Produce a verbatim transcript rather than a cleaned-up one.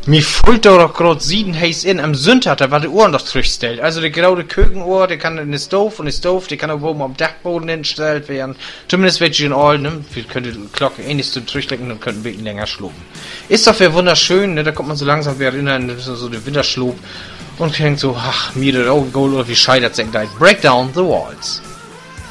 Mir fühlt doch gerade sieben heiß in am Sünd hat, war die Ohren doch zurückstellt. Also der graue Kökenohr, der kann in die Stove und die Stove, die kann auch oben am Dachboden hingestellt werden. Zumindest wird sie in all, ne? Wir könnten die Glocke ähnlich zu zurücklegen und könnten wirklich länger schlufen. Ist doch für wunderschön, ne? Da kommt man so langsam wieder in so, so den Winterschlaf und denkt so, ach, mir der Augen oder wie scheitert sich gleich. Break down the walls.